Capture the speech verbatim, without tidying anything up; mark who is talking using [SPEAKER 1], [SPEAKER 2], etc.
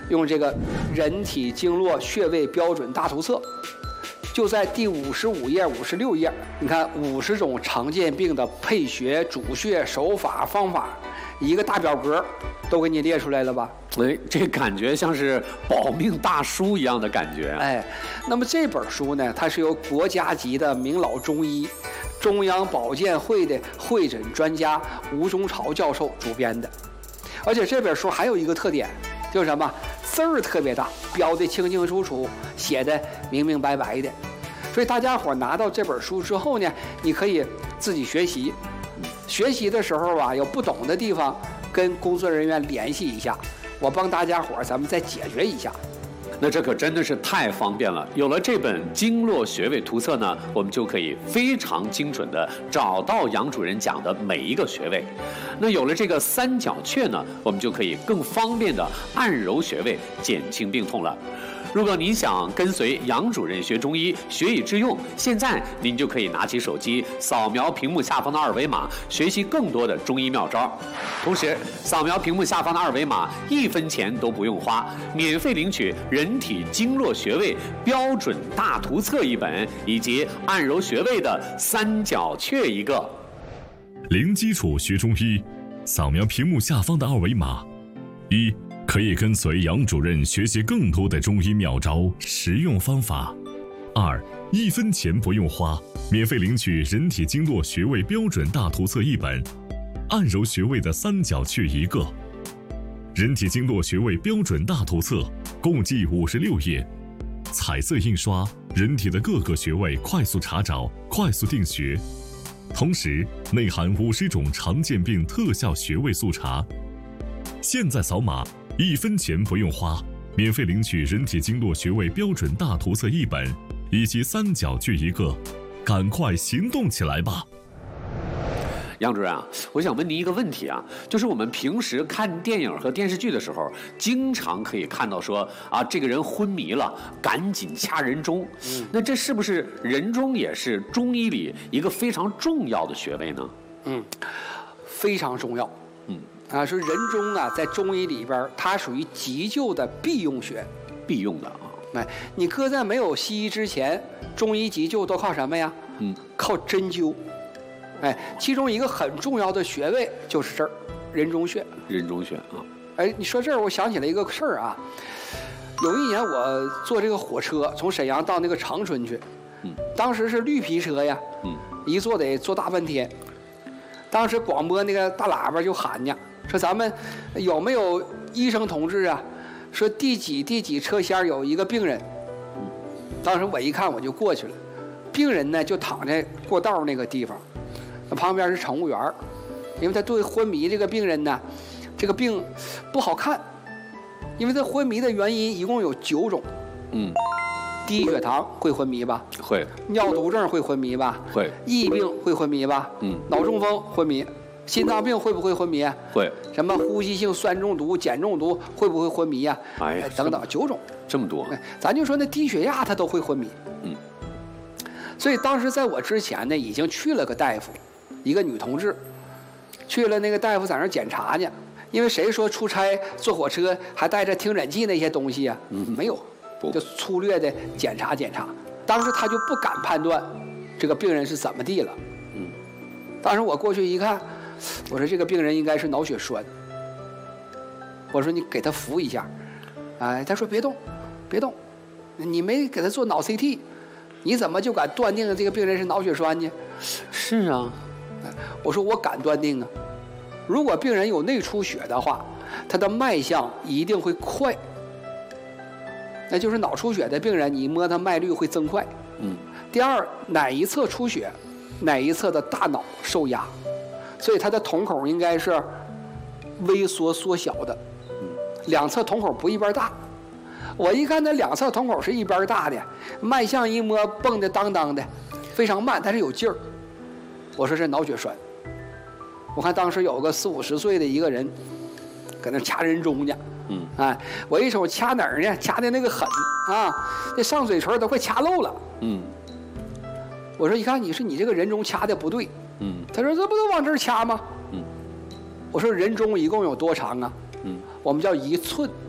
[SPEAKER 1] 用这个人体经络穴位标准大图册，就在第五十五页、五十六页，你看五十种常见病的配穴、主穴、手法、方法，一个大表格都给你列出来了吧？
[SPEAKER 2] 哎，这感觉像是保命大书一样的感觉啊！
[SPEAKER 1] 哎，那么这本书呢，它是由国家级的名老中医、中央保健会的会诊专家吴中朝教授主编的，而且这本书还有一个特点，就是什么？字儿特别大，标的清清楚楚，写的明明白白的。所以大家伙拿到这本书之后呢，你可以自己学习。学习的时候啊，有不懂的地方，跟工作人员联系一下，我帮大家伙咱们再解决一下。
[SPEAKER 2] 那这可真的是太方便了。有了这本经络穴位图册呢，我们就可以非常精准地找到杨主任讲的每一个穴位。那有了这个三角穴呢，我们就可以更方便地按揉穴位，减轻病痛了。如果您想跟随杨主任学中医，学以致用，现在您就可以拿起手机，扫描屏幕下方的二维码，学习更多的中医妙招。同时，扫描屏幕下方的二维码，一分钱都不用花，免费领取人体经络穴位标准大图册一本，以及按揉穴位的三角穴一个。
[SPEAKER 3] 零基础学中医，扫描屏幕下方的二维码，一。可以跟随杨主任学习更多的中医妙招、实用方法。二，一分钱不用花，免费领取人体经络穴位标准大图册一本，按揉穴位的三角穴一个。人体经络穴位标准大图册共计五十六页，彩色印刷，人体的各个穴位快速查找、快速定穴，同时内含五十种常见病特效穴位速查。现在扫码。一分钱不用花，免费领取人体经络穴位标准大图册一本，以及三角穴一个，赶快行动起来吧！
[SPEAKER 2] 杨主任啊，我想问您一个问题啊，就是我们平时看电影和电视剧的时候，经常可以看到说啊，这个人昏迷了，赶紧掐人中。嗯，那这是不是人中也是中医里一个非常重要的穴位呢？
[SPEAKER 1] 嗯，非常重要。嗯。啊，说人中啊，在中医里边，它属于急救的必用穴，
[SPEAKER 2] 必用的啊。
[SPEAKER 1] 哎，你搁在没有西医之前，中医急救都靠什么呀？嗯，靠针灸。哎，其中一个很重要的穴位就是这儿，人中穴。
[SPEAKER 2] 人中穴啊。
[SPEAKER 1] 哎，你说这儿，我想起来一个事儿啊。有一年我坐这个火车从沈阳到那个长春去，嗯，当时是绿皮车呀，嗯，一坐得坐大半天。当时广播那个大喇叭就喊呢。说咱们有没有医生同志啊？说第几第几车厢有一个病人。当时我一看我就过去了，病人呢就躺在过道那个地方，旁边是乘务员，因为他对昏迷这个病人呢，这个病不好看，因为他昏迷的原因一共有九种。嗯，低血糖会昏迷吧？
[SPEAKER 2] 会。
[SPEAKER 1] 尿毒症会昏迷吧？
[SPEAKER 2] 会。
[SPEAKER 1] 疫病会昏迷吧？嗯。脑中风昏迷。心脏病会不会昏迷啊？
[SPEAKER 2] 会。
[SPEAKER 1] 什么呼吸性酸中毒、碱中毒会不会昏迷呀？
[SPEAKER 2] 哎，
[SPEAKER 1] 等等，九种，
[SPEAKER 2] 这么多。
[SPEAKER 1] 咱就说那低血压他都会昏迷。嗯。所以当时在我之前呢，已经去了个大夫，一个女同志，去了那个大夫在那检查呢。因为谁说出差坐火车还带着听诊器那些东西啊？嗯，没有，就粗略的检查检查。当时他就不敢判断这个病人是怎么地了。嗯。当时我过去一看。我说这个病人应该是脑血栓，我说你给他扶一下，哎，他说别动，别动，你没给他做脑 C T， 你怎么就敢断定这个病人是脑血栓呢？
[SPEAKER 2] 是啊，
[SPEAKER 1] 我说我敢断定啊，如果病人有内出血的话，他的脉象一定会快，那就是脑出血的病人，你摸他脉率会增快。嗯。第二，哪一侧出血，哪一侧的大脑受压。所以它的瞳孔应该是微缩缩小的，两侧瞳孔不一边大。我一看那两侧瞳孔是一边大的，脉象一摸蹦的当当的，非常慢，但是有劲儿。我说是脑血栓。我看当时有个四五十岁的一个人，搁那掐人中呢。嗯，哎，我一瞅掐哪儿呢？掐的那个狠啊，这上嘴唇都快掐漏了。嗯，我说一看你是你这个人中掐的不对。嗯，他说这不都往这儿掐吗？嗯，我说人中一共有多长啊？嗯，我们叫一寸。